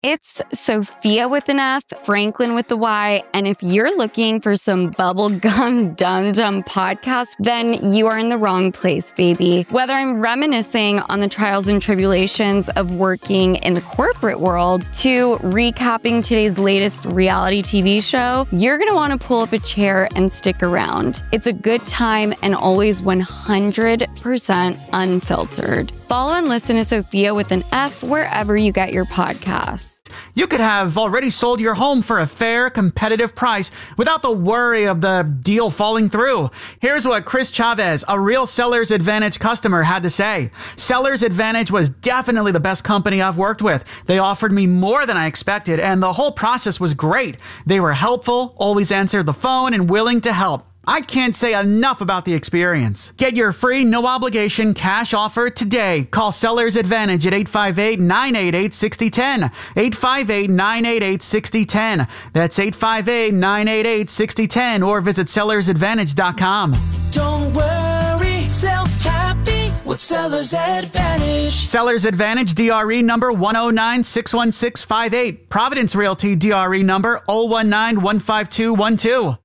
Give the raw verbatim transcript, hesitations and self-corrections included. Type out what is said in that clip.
It's Sophia with an F, Franklin with the Y, and if you're looking for some bubblegum dum-dum podcast, then you are in the wrong place, baby. Whether I'm reminiscing on the trials and tribulations of working in the corporate world to recapping today's latest reality T V show, you're gonna wanna pull up a chair and stick around. It's a good time and always one hundred percent unfiltered. Follow and listen to Sophia with an F wherever you get your podcasts. You could have already sold your home for a fair, competitive price without the worry of the deal falling through. Here's what Chris Chavez, a real Sellers Advantage customer, had to say. Sellers Advantage was definitely the best company I've worked with. They offered me more than I expected, and the whole process was great. They were helpful, always answered the phone, and willing to help. I can't say enough about the experience. Get your free, no-obligation cash offer today. Call Sellers Advantage at eight five eight, nine eight eight, six zero one zero. eight five eight, nine eight eight, six zero one zero. That's eight five eight, nine eight eight, six zero one zero or visit sellers advantage dot com. Don't worry, sell happy with Sellers Advantage. Sellers Advantage D R E number one oh nine, six one six five eight. Providence Realty D R E number zero one nine, one five two one two.